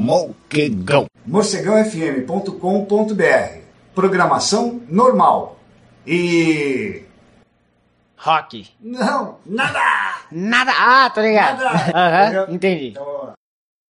Morcegão. morcegãofm.com.br. Programação normal. E... Rock. Não, nada! Nada. Ah, tô ligado. Nada. Aham, entendi. Então,